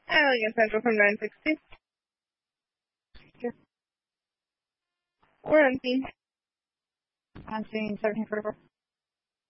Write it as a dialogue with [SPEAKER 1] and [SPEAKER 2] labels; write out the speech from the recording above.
[SPEAKER 1] Allegan Central from 960. We're on scene.
[SPEAKER 2] On scene 1744.